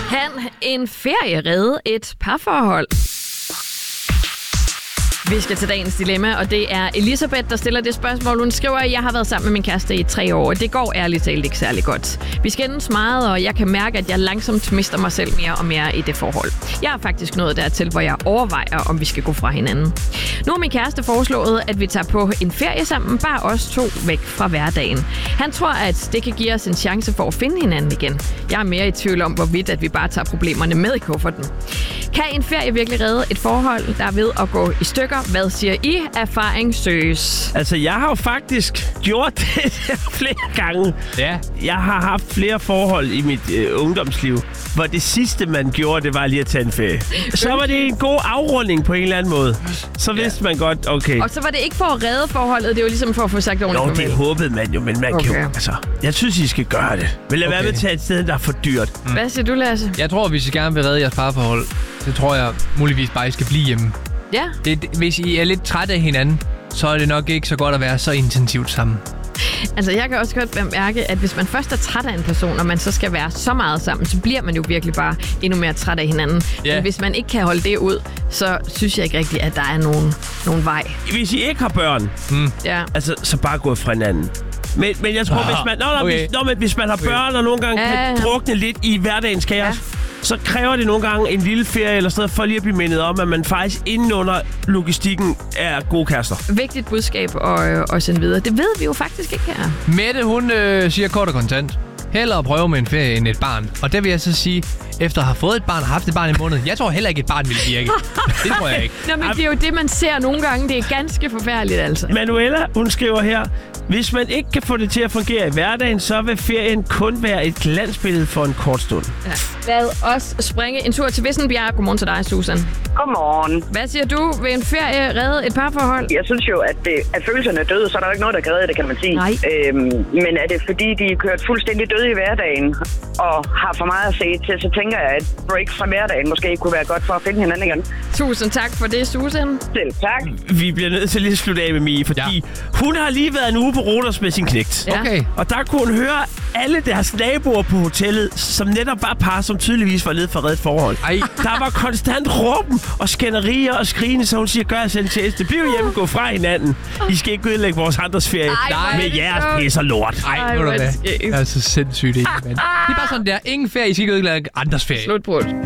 Kan en ferie redde et parforhold? Vi skal til dagens dilemma, og det er Elisabeth, der stiller det spørgsmål. Hun skriver, at jeg har været sammen med min kæreste i 3 år. Det går ærligt talt ikke særlig godt. Vi skændes meget, og jeg kan mærke, at jeg langsomt mister mig selv mere og mere i det forhold. Jeg er faktisk nået dertil, hvor jeg overvejer, om vi skal gå fra hinanden. Nu har min kæreste foreslået, at vi tager på en ferie sammen, bare os 2 væk fra hverdagen. Han tror, at det kan give os en chance for at finde hinanden igen. Jeg er mere i tvivl om, hvorvidt at vi bare tager problemerne med i kufferten. Kan en ferie virkelig redde et forhold, der er ved at gå i stykker? Hvad siger I? Erfaring søges. Altså, jeg har jo faktisk gjort det flere gange. Ja. Jeg har haft flere forhold i mit ungdomsliv, hvor det sidste, man gjorde, det var lige at tage en ferie. Så var det en god afrunding på en eller anden måde. Så vidste man godt, okay. Og så var det ikke for at redde forholdet, det var ligesom for at få sagt ordentligt farvel. Det håbede man jo, men man kan jo... Altså, jeg synes, I skal gøre det. Men lad være med at tage et sted, der er for dyrt. Hvad siger du, Lasse? Jeg tror, hvis I gerne vil redde jeres parforhold, så tror jeg muligvis bare, I skal blive hjemme. Ja. Hvis I er lidt trætte af hinanden, så er det nok ikke så godt at være så intensivt sammen. Altså, jeg kan også godt mærke, at hvis man først er træt af en person, og man så skal være så meget sammen, så bliver man jo virkelig bare endnu mere træt af hinanden. Yeah. Men hvis man ikke kan holde det ud, så synes jeg ikke rigtigt, at der er nogen vej. Hvis I ikke har børn, altså, så bare gå fra hinanden. Men jeg tror, hvis man har børn og nogle gange kan drukne lidt i hverdagens kaos, så kræver det nogle gange en lille ferie eller sådan for lige at blive mindet om, at man faktisk inden under logistikken er gode kærester. Vigtigt budskab og sende videre. Det ved vi jo faktisk ikke her. Mette, hun siger kort og kontant. Hellere prøve med en ferie end et barn. Og det vil jeg så sige, efter at have fået et barn og haft et barn i måneden, jeg tror heller ikke, et barn vil virke. Det tror jeg ikke. Nå, men det er jo det, man ser nogle gange. Det er ganske forfærdeligt, altså. Manuela, hun skriver her, hvis man ikke kan få det til at fungere i hverdagen, så vil ferien kun være et glansbillede for en kort stund. Ja. Lad os springe en tur til Vissenbjerg. Godmorgen til dig, Susan. Godmorgen. Hvad siger du? Vil en ferie redde et parforhold? Jeg synes jo, at følelserne er døde, så er der ikke noget, der kan redde det, kan man sige. Nej. Men er det fordi, de er kørt fuldstændig døde i hverdagen og har for meget at se til, så tænker jeg, at break fra hverdagen måske kunne være godt for at finde hinanden igen. Tusind tak for det, Susan. Selv tak. Vi bliver nødt til lige at slutte af med Mie, fordi hun har lige været en uge på Roters med sin knægt. Ja. Okay. Og der kunne hun høre alle deres naboer på hotellet, som netop var par, som tydeligvis var nede for reddet forhold. Ej. Der var konstant råben og skænderier og skrigene, så hun siger, gør jer en tjeneste. Bliv hjemme, gå fra hinanden. I skal ikke ødelægge vores andres ferie med jeres pis og lort. Ej, ved du hvad? Det er så sindssygt, ikke, mand. Det er bare sådan der. Ingen ferie, I skal ikke ødelægge andres ferie. Slutbrud.